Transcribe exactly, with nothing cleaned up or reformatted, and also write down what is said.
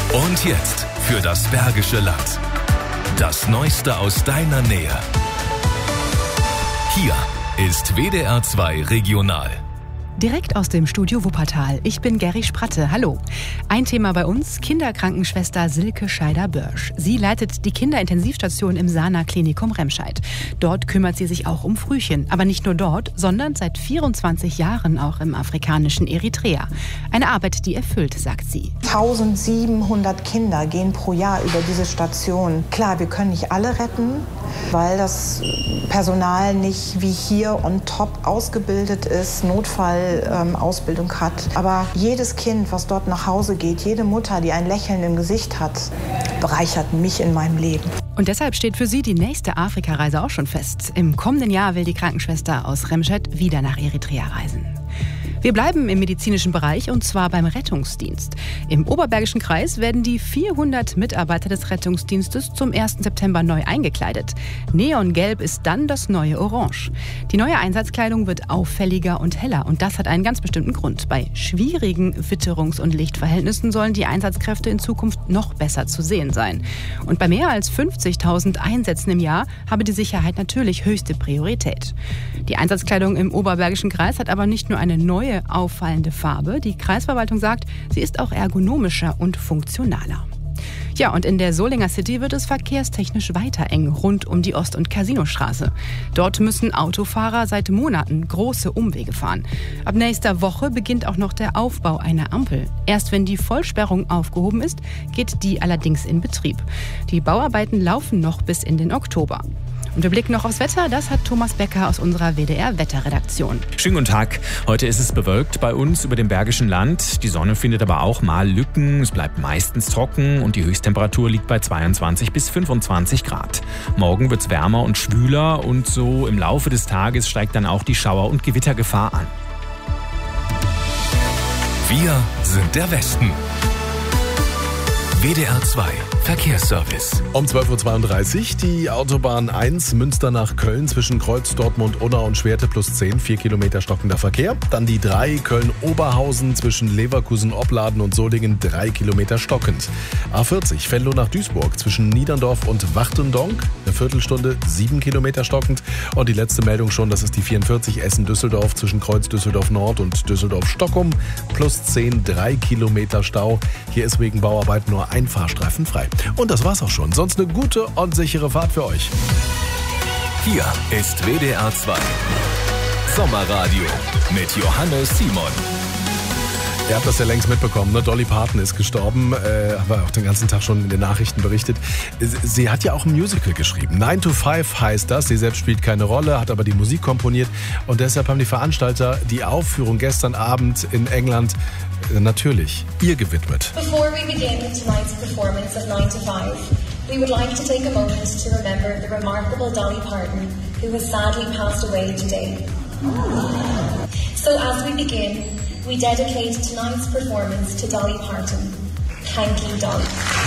Und jetzt für das Bergische Land. Das Neueste aus deiner Nähe. Hier ist W D R zwei Regional. Direkt aus dem Studio Wuppertal. Ich bin Geri Spratte. Hallo. Ein Thema bei uns, Kinderkrankenschwester Silke Scheider-Börsch. Sie leitet die Kinderintensivstation im Sana Klinikum Remscheid. Dort kümmert sie sich auch um Frühchen. Aber nicht nur dort, sondern seit vierundzwanzig Jahren auch im afrikanischen Eritrea. Eine Arbeit, die erfüllt, sagt sie. eintausendsiebenhundert Kinder gehen pro Jahr über diese Station. Klar, wir können nicht alle retten, weil das Personal nicht wie hier on top ausgebildet ist, Notfallausbildung ähm, hat. Aber jedes Kind, was dort nach Hause geht, jede Mutter, die ein Lächeln im Gesicht hat, bereichert mich in meinem Leben. Und deshalb steht für sie die nächste Afrikareise auch schon fest. Im kommenden Jahr will die Krankenschwester aus Remscheid wieder nach Eritrea reisen. Wir bleiben im medizinischen Bereich und zwar beim Rettungsdienst. Im Oberbergischen Kreis werden die vierhundert Mitarbeiter des Rettungsdienstes zum ersten September neu eingekleidet. Neongelb ist dann das neue Orange. Die neue Einsatzkleidung wird auffälliger und heller und das hat einen ganz bestimmten Grund. Bei schwierigen Witterungs- und Lichtverhältnissen sollen die Einsatzkräfte in Zukunft noch besser zu sehen sein. Und bei mehr als fünfzigtausend Einsätzen im Jahr habe die Sicherheit natürlich höchste Priorität. Die Einsatzkleidung im Oberbergischen Kreis hat aber nicht nur eine neue auffallende Farbe. Die Kreisverwaltung sagt, sie ist auch ergonomischer und funktionaler. Ja, und in der Solinger City wird es verkehrstechnisch weiter eng rund um die Ost- und Casinostraße. Dort müssen Autofahrer seit Monaten große Umwege fahren. Ab nächster Woche beginnt auch noch der Aufbau einer Ampel. Erst wenn die Vollsperrung aufgehoben ist, geht die allerdings in Betrieb. Die Bauarbeiten laufen noch bis in den Oktober. Und wir blicken noch aufs Wetter. Das hat Thomas Becker aus unserer W D R-Wetterredaktion. Schönen guten Tag. Heute ist es bewölkt bei uns über dem Bergischen Land. Die Sonne findet aber auch mal Lücken. Es bleibt meistens trocken und die Höchsttemperatur liegt bei zweiundzwanzig bis fünfundzwanzig Grad. Morgen wird es wärmer und schwüler und so im Laufe des Tages steigt dann auch die Schauer- und Gewittergefahr an. Wir sind der Westen. W D R zwei Verkehrsservice. Um zwölf Uhr zweiunddreißig die Autobahn eins Münster nach Köln zwischen Kreuz, Dortmund, Unna und Schwerte plus zehn, vier Kilometer stockender Verkehr. Dann die drei Köln-Oberhausen zwischen Leverkusen, Opladen und Solingen, drei Kilometer stockend. A vierzig Venlo nach Duisburg zwischen Niederndorf und Wachtendonk, eine Viertelstunde, sieben Kilometer stockend. Und die letzte Meldung schon, das ist die vierundvierzig Essen-Düsseldorf zwischen Kreuz Düsseldorf Nord und Düsseldorf-Stockholm, plus zehn, drei Kilometer Stau. Hier ist wegen Bauarbeit nur ein Fahrstreifen frei. Und das war's auch schon. Sonst eine gute und sichere Fahrt für euch. Hier ist W D R zwei Sommerradio mit Johannes Simon. Ihr habt das ja längst mitbekommen, ne? Dolly Parton ist gestorben, äh, haben wir auch den ganzen Tag schon in den Nachrichten berichtet. Sie hat ja auch ein Musical geschrieben. nine to five heißt das. Sie selbst spielt keine Rolle, hat aber die Musik komponiert. Und deshalb haben die Veranstalter die Aufführung gestern Abend in England äh, natürlich ihr gewidmet. Before we begin tonight's performance of nine to five, we would like to take a moment to remember the remarkable Dolly Parton, who has sadly passed away today. So as we begin, we dedicate tonight's performance to Dolly Parton. Thank you, Dolly.